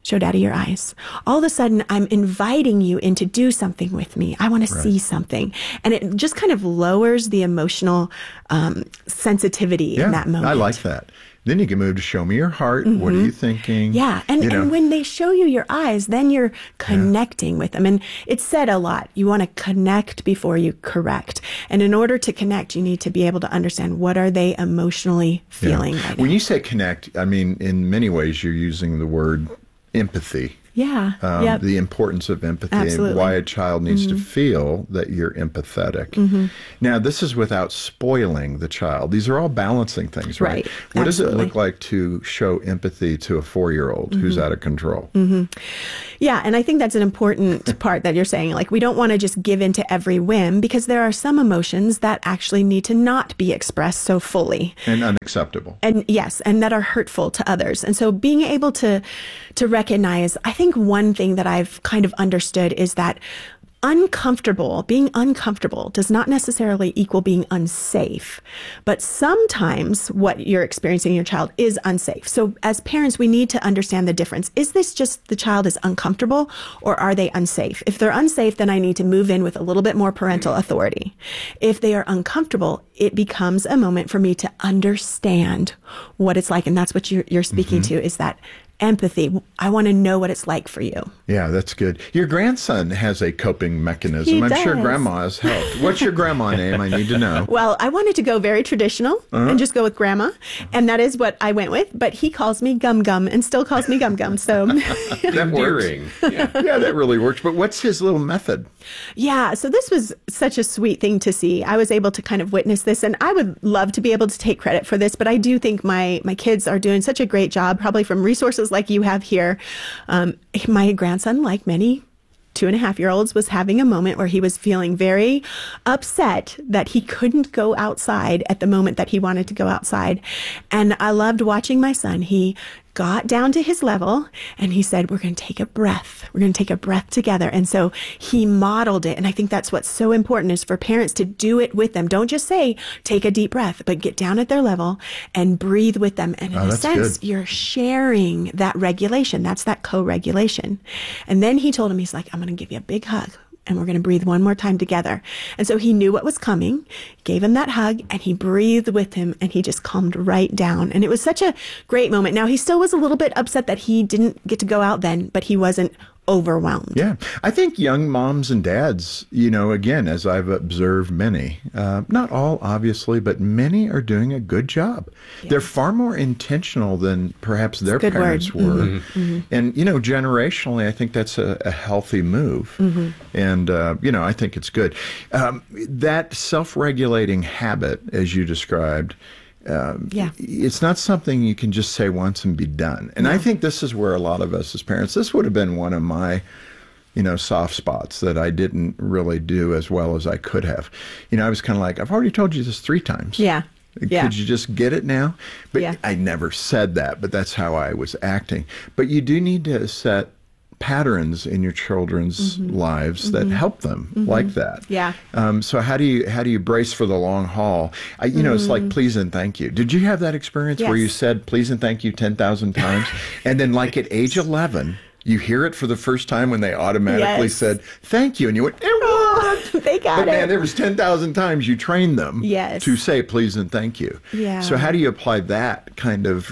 show daddy your eyes. All of a sudden, I'm inviting you in to do something with me. I want to Right. see something. And it just kind of lowers the emotional um, sensitivity Yeah, in that moment. I like that. Then you can move to show me your heart. What are Mhm. you thinking? Yeah. And, You know. and when they show you your eyes, then you're connecting with them. And it's said a lot. You want to connect before you correct. And in order to connect, you need to be able to understand what are they emotionally feeling Yeah. right When you say connect, I mean, in many ways, you're using the word empathy. Yeah. Um, Yep. The importance of empathy Absolutely. and why a child needs to Mhm. feel that you're empathetic. Mhm. Now, this is without spoiling the child. These are all balancing things, right? Right. What does it Absolutely. look like to show empathy to a four-year-old who's Mhm. out of control? hmm Yeah, and I think that's an important part that you're saying. Like, we don't want to just give in to every whim because there are some emotions that actually need to not be expressed so fully. And unacceptable. And yes, and that are hurtful to others. And so being able to to recognize, I think one thing that I've kind of understood is that uncomfortable, being uncomfortable does not necessarily equal being unsafe. But sometimes what you're experiencing in your child is unsafe. So as parents, we need to understand the difference. Is this just the child is uncomfortable or are they unsafe? If they're unsafe, then I need to move in with a little bit more parental authority. If they are uncomfortable, it becomes a moment for me to understand what it's like. And that's what you're, you're speaking Mhm. to, is that empathy. I want to know what it's like for you. Yeah, that's good. Your grandson has a coping mechanism. He I'm sure does. grandma has helped. What's your grandma name? I need to know. Well, I wanted to go very traditional Uh-huh. and just go with grandma. And that is what I went with. But he calls me Gum Gum and still calls me Gum Gum. So, That works. Yeah. yeah, that really works. But what's his little method? yeah. So this was such a sweet thing to see. I was able to kind of witness this. And I would love to be able to take credit for this. But I do think my, my kids are doing such a great job, probably from resources like you have here. Um, my grandson, like many two and a half year olds, was having a moment where he was feeling very upset that he couldn't go outside at the moment that he wanted to go outside. And I loved watching my son. He got down to his level and he said, we're going to take a breath. We're going to take a breath together. And so he modeled it. And I think that's what's so important, is for parents to do it with them. Don't just say, take a deep breath, but get down at their level and breathe with them. And in Oh, a that's sense, good. you're sharing that regulation. That's that co-regulation. And then he told him, he's like, I'm going to give you a big hug. And we're going to breathe one more time together. And so he knew what was coming, gave him that hug, and he breathed with him, and he just calmed right down. And it was such a great moment. Now, he still was a little bit upset that he didn't get to go out then, but he wasn't overwhelmed. Yeah. I think young moms and dads, you know, again, as I've observed many, uh, not all obviously, but many are doing a good job. They're far more intentional than perhaps their Good parents word. were. Mhm. Mhm. And, you know, generationally, I think that's a, a healthy move. Mhm. And, uh, you know, I think it's good. Um, that self-regulating habit, as you described, um, Yeah. it's not something you can just say once and be done. And I think this is where a lot of us as parents, this would have been one of my, you know, soft spots that I didn't really do as well as I could have. You know, I was kind of like, I've already told you this three times. Yeah. Yeah. Could you just get it now? But Yeah. I never said that, but that's how I was acting. But you do need to set patterns in your children's Mhm. lives that Mhm. help them Mhm. like that. Yeah. Um, so how do you how do you brace for the long haul? I, you know, it's like Mm. please and thank you. Did you have that experience where you Yes. said please and thank you ten thousand times, and then like at age eleven, you hear it for the first time when they automatically Yes. said thank you, and you went, it worked. They got But it. man, there was ten thousand times you trained them Yes. to say please and thank you. Yeah. So how do you apply that kind of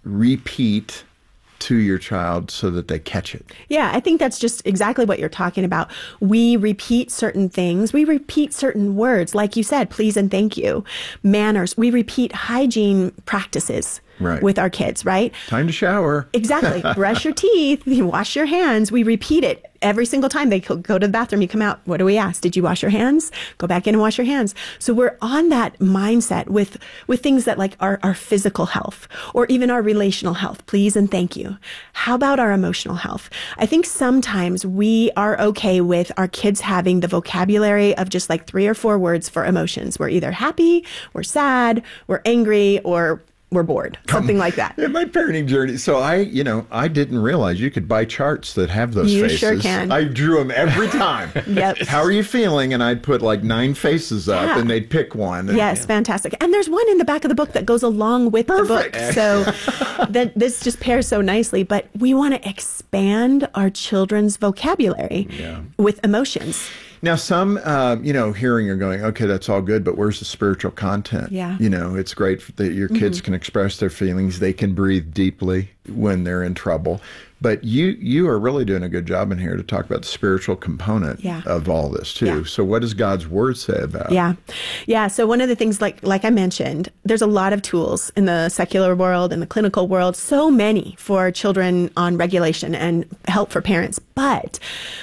repeat to your child so that they catch it? Yeah, I think that's just exactly what you're talking about. We repeat certain things. We repeat certain words, like you said, please and thank you. Manners. We repeat hygiene practices Right. with our kids, right? Time to shower. Exactly. Brush your teeth, you wash your hands. We repeat it every single time they go go to the bathroom. You come out. What do we ask? Did you wash your hands? Go back in and wash your hands. So we're on that mindset with with things that like our, our physical health or even our relational health. Please and thank you. How about our emotional health? I think sometimes we are okay with our kids having the vocabulary of just like three or four words for emotions. We're either happy, we're sad, we're angry, or we're bored, something like that. In my parenting journey, so I, you know, I didn't realize you could buy charts that have those You faces. sure can. I drew them every time. Yep. How are you feeling? And I'd put like nine faces up, Yeah. and they'd pick one. And, Yes, fantastic. And there's one in the back of the book that goes along with Perfect. the book. So that this just pairs so nicely. But we want to expand our children's vocabulary Yeah. with emotions. Now, some, uh, you know, hearing are going, okay, that's all good, but where's the spiritual content? Yeah. You know, it's great that your kids Mhm. can express their feelings. They can breathe deeply when they're in trouble. But you you are really doing a good job in here to talk about the spiritual component Yeah. of all this, too. Yeah. So what does God's Word say about it? Yeah. Yeah. So one of the things, like like I mentioned, there's a lot of tools in the secular world and the clinical world, so many for children on regulation and help for parents. But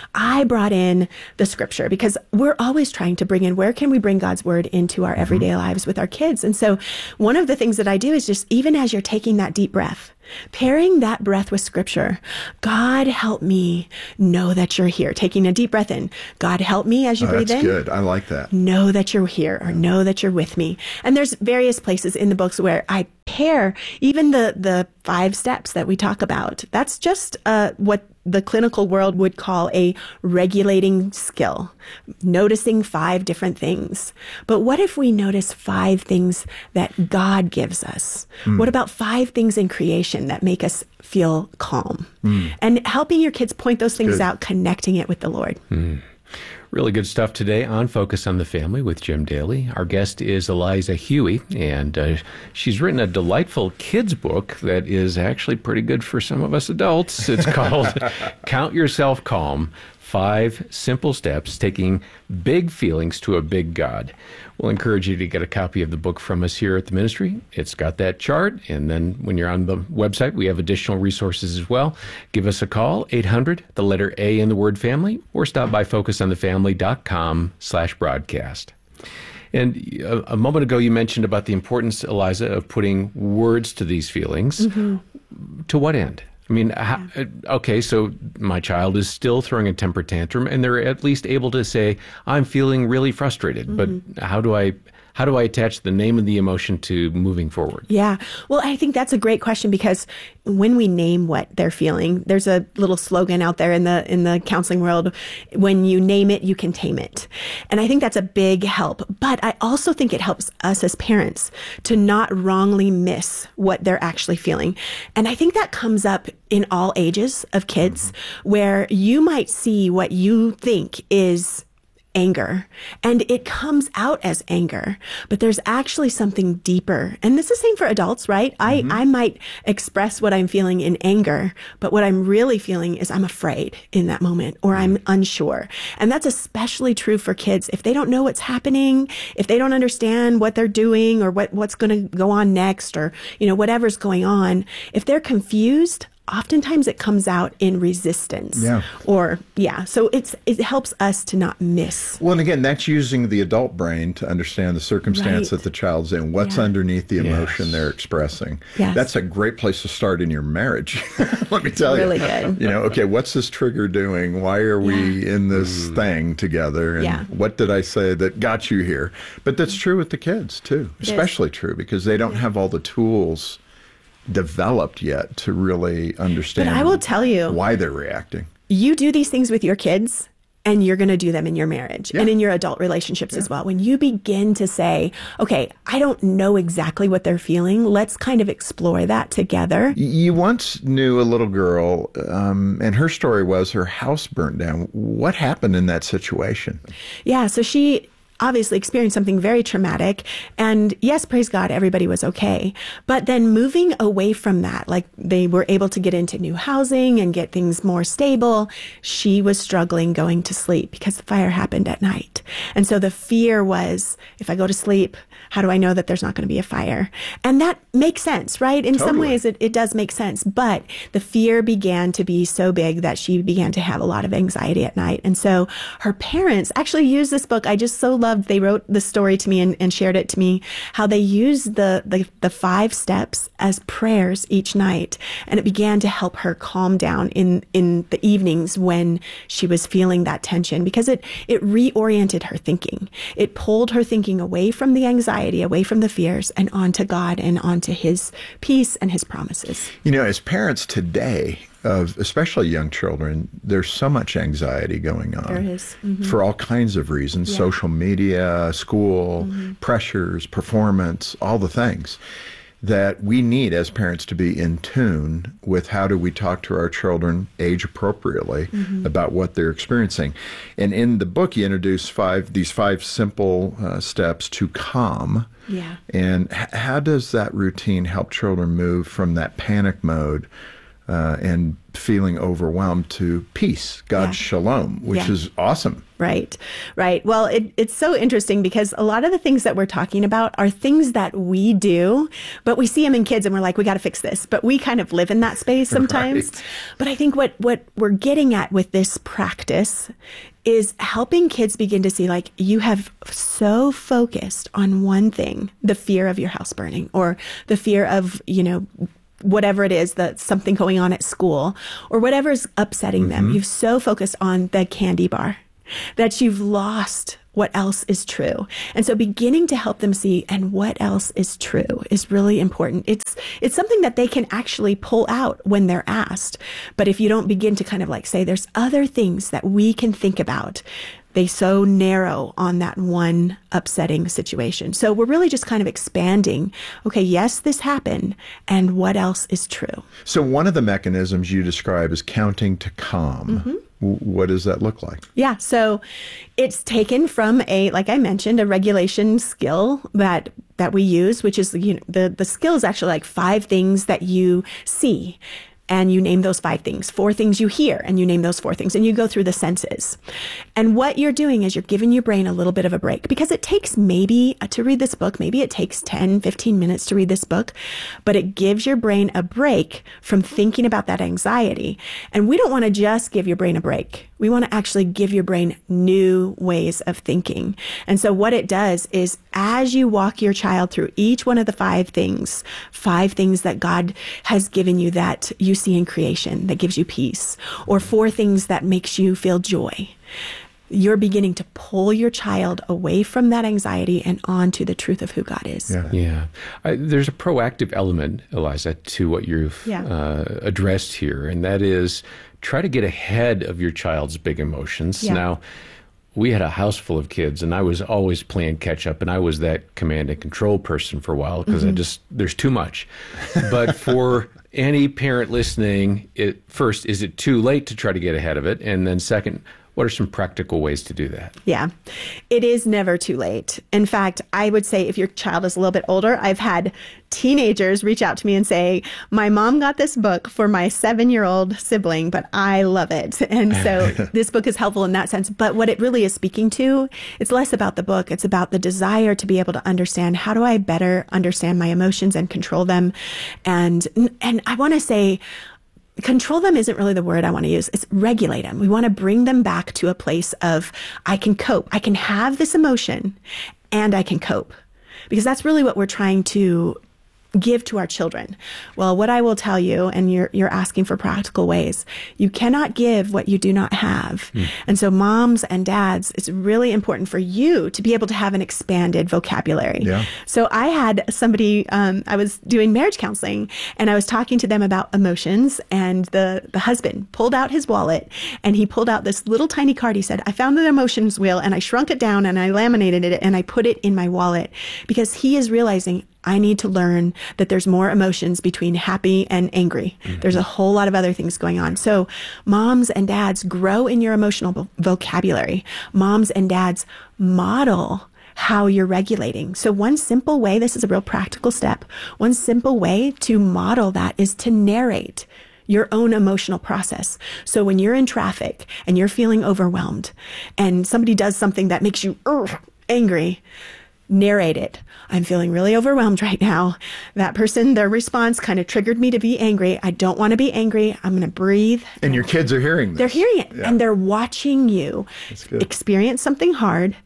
I brought in the scripture because we're always trying to bring in, where can we bring God's word into our everyday lives with our kids? And so one of the things that I do is just, even as you're taking that deep breath, pairing that breath with scripture. God, help me know that you're here. Taking a deep breath in. God, help me as you Oh, breathe that's in. good. I like that. Know that you're here, or know that you're with me. And there's various places in the books where I pair even the, the five steps that we talk about. That's just uh, what the clinical world would call a regulating skill, noticing five different things. But what if we notice five things that God gives us? Mm. What about five things in creation that make us feel calm? Mm. And helping your kids point those things Good. out, connecting it with the Lord. Mm. Really good stuff today on Focus on the Family with Jim Daly. Our guest is Eliza Huey, and uh, she's written a delightful kids book that is actually pretty good for some of us adults. It's called Count Yourself Calm, Five Simple Steps Taking Big Feelings to a Big God. We'll encourage you to get a copy of the book from us here at the ministry. It's got that chart, and then when you're on the website, we have additional resources as well. Give us a call, eight hundred, the letter A in the word family, or stop by focusonthefamily.com slash broadcast. And a, a moment ago, you mentioned about the importance, Eliza, of putting words to these feelings. Mm-hmm. To what end? I mean, how, okay, so my child is still throwing a temper tantrum, and they're at least able to say, I'm feeling really frustrated. Mm-hmm. But how do I how do I attach the name and the emotion to moving forward? Yeah. Well, I think that's a great question, because when we name what they're feeling, there's a little slogan out there in the in the counseling world: when you name it, you can tame it. And I think that's a big help. But I also think it helps us as parents to not wrongly miss what they're actually feeling. And I think that comes up in all ages of kids, where you might see what you think is anger, and it comes out as anger, but there's actually something deeper. And this is the same for adults, right? Mm-hmm. I, I might express what I'm feeling in anger, but what I'm really feeling is I'm afraid in that moment, or I'm unsure. And that's especially true for kids. If they don't know what's happening, if they don't understand what they're doing, or what, what's going to go on next, or, you know, whatever's going on, if they're confused, oftentimes it comes out in resistance. Yeah. Or, yeah. So it's it helps us to not miss. Well, and again, that's using the adult brain to understand the circumstance Right. that the child's in, what's Yeah. underneath the emotion Yes. they're expressing. Yes. That's a great place to start in your marriage. Let me tell Really you. good. You know, okay, what's this trigger doing? Why are we in this thing together? And Yeah. what did I say that got you here? But that's true with the kids, too. It is. Especially true because they don't have all the tools developed yet to really understand But I will tell you, why they're reacting. you do these things with your kids, and you're going to do them in your marriage and in your adult relationships as well. When you begin to say, okay, I don't know exactly what they're feeling, let's kind of explore that together. You once knew a little girl, um, and her story was her house burned down. What happened in that situation? Yeah, so she obviously experienced something very traumatic. And yes, praise God, everybody was okay. But then moving away from that, like they were able to get into new housing and get things more stable, she was struggling going to sleep because the fire happened at night. And so the fear was, if I go to sleep, how do I know that there's not going to be a fire? And that makes sense, right? In some Totally. ways, it, it does make sense. But the fear began to be so big that she began to have a lot of anxiety at night. And so her parents actually used this book. I just so love loved, they wrote the story to me and, and shared it to me, how they used the, the, the five steps as prayers each night. And it began to help her calm down in, in the evenings when she was feeling that tension, because it, it reoriented her thinking. It pulled her thinking away from the anxiety, away from the fears, and onto God and onto his peace and his promises. You know, as parents today, of especially young children, there's so much anxiety going on. There is. Mm-hmm. For all kinds of reasons, Yeah. social media, school, Mm-hmm. pressures, performance, all the things that we need as parents to be in tune with. How do we talk to our children age appropriately Mhm. about what they're experiencing? And in the book, you introduce five these five simple uh, steps to calm. Yeah. And h- how does that routine help children move from that panic mode uh, and feeling overwhelmed to peace, God's Yeah. shalom, which Yeah. is awesome? Right, right. Well, it, it's so interesting because a lot of the things that we're talking about are things that we do, but we see them in kids and we're like, we got to fix this. But we kind of live in that space sometimes. Right. But I think what, what we're getting at with this practice is helping kids begin to see, like, you have so focused on one thing, the fear of your house burning, or the fear of, you know, whatever it is, that something going on at school, or whatever's upsetting them. Mhm. You've so focused on the candy bar that you've lost what else is true. And so beginning to help them see, and what else is true, is really important. It's it's something that they can actually pull out when they're asked. But if you don't begin to kind of like say, there's other things that we can think about, they so narrow on that one upsetting situation. So we're really just kind of expanding, okay, yes, this happened, and what else is true? So one of the mechanisms you describe is counting to calm. Mhm. W- What does that look like? Yeah, so it's taken from a, like I mentioned, a regulation skill that that we use, which is, you know, the the skill is actually like five things that you see, and you name those five things. Four things you hear, and you name those four things, and you go through the senses. And what you're doing is you're giving your brain a little bit of a break, because it takes maybe uh, to read this book, maybe it takes ten, fifteen minutes to read this book, but it gives your brain a break from thinking about that anxiety. And we don't want to just give your brain a break. We want to actually give your brain new ways of thinking. And so what it does is, as you walk your child through each one of the five things, five things that God has given you that you see in creation that gives you peace, or four things that makes you feel joy, you're beginning to pull your child away from that anxiety and onto the truth of who God is. Yeah. Yeah. I, there's a proactive element, Eliza, to what you've Yeah. uh, addressed here, and that is try to get ahead of your child's big emotions. Yeah. Now, we had a house full of kids, and I was always playing catch up, and I was that command and control person for a while, because I Mhm. just, there's too much. But for any parent listening, it, first, is it too late to try to get ahead of it? And then second, what are some practical ways to do that? Yeah, it is never too late. In fact, I would say if your child is a little bit older, I've had teenagers reach out to me and say, my mom got this book for my seven-year-old sibling, but I love it. And so this book is helpful in that sense. But what it really is speaking to, it's less about the book. It's about the desire to be able to understand, how do I better understand my emotions and control them? And, and I want to say, control them isn't really the word I want to use. It's regulate them. We want to bring them back to a place of, I can cope. I can have this emotion and I can cope. Because that's really what we're trying to give to our children. Well, what I will tell you, and you're you're asking for practical ways, you cannot give what you do not have. Mm. And so moms and dads, it's really important for you to be able to have an expanded vocabulary. Yeah. So I had somebody, um, I was doing marriage counseling, and I was talking to them about emotions, and the, the husband pulled out his wallet, and he pulled out this little tiny card. He said, I found the emotions wheel, and I shrunk it down, and I laminated it, and I put it in my wallet, because he is realizing, I need to learn that there's more emotions between happy and angry. Mm-hmm. There's a whole lot of other things going on. So moms and dads, grow in your emotional vo- vocabulary. Moms and dads, model how you're regulating. So one simple way, this is a real practical step, one simple way to model that is to narrate your own emotional process. So when you're in traffic and you're feeling overwhelmed and somebody does something that makes you uh, angry, narrate it. I'm feeling really overwhelmed right now. That person, their response kind of triggered me to be angry. I don't want to be angry. I'm going to breathe. And your kids are hearing this. They're hearing it, Yeah. and they're watching you That's good. experience something hard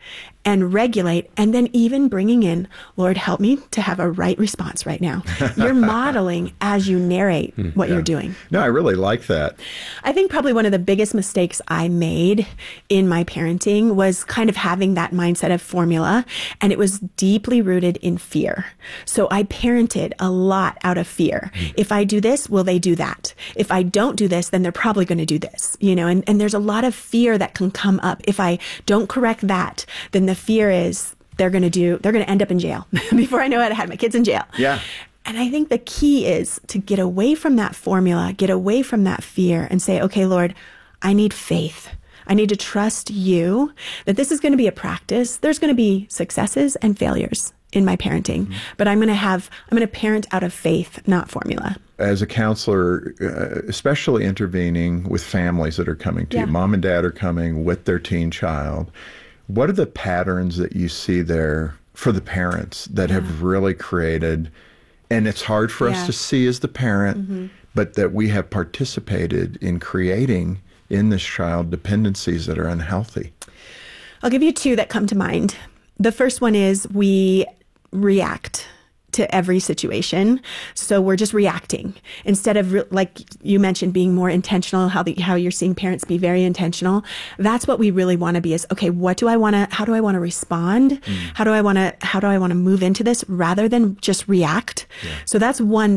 and regulate, and then even bringing in, Lord, help me to have a right response right now. You're modeling as you narrate what Yeah. you're doing. No, I really like that. I think probably one of the biggest mistakes I made in my parenting was kind of having that mindset of formula, and it was deeply rooted in fear. So I parented a lot out of fear. If I do this, will they do that? If I don't do this, then they're probably going to do this, you know, and, and there's a lot of fear that can come up. If I don't correct that, then the fear is they're going to do, they're going to end up in jail. Before I know it, I had my kids in jail. Yeah. And I think the key is to get away from that formula, get away from that fear and say, okay, Lord, I need faith. I need to trust you that this is going to be a practice. There's going to be successes and failures in my parenting, mm-hmm. but I'm going to have, I'm going to parent out of faith, not formula. As a counselor, uh, especially intervening with families that are coming to Yeah. you, mom and dad are coming with their teen child. What are the patterns that you see there for the parents that Yeah. have really created, and it's hard for Yeah. us to see as the parent, Mm-hmm. but that we have participated in creating in this child dependencies that are unhealthy? I'll give you two that come to mind. The first one is we react to every situation. So we're just reacting instead of, re- like you mentioned, being more intentional, how the, how you're seeing parents be very intentional. That's what we really want to be is, okay, what do I want to, how do I want to respond? Mm. How do I want to, how do I want to move into this rather than just react? Yeah. So that's one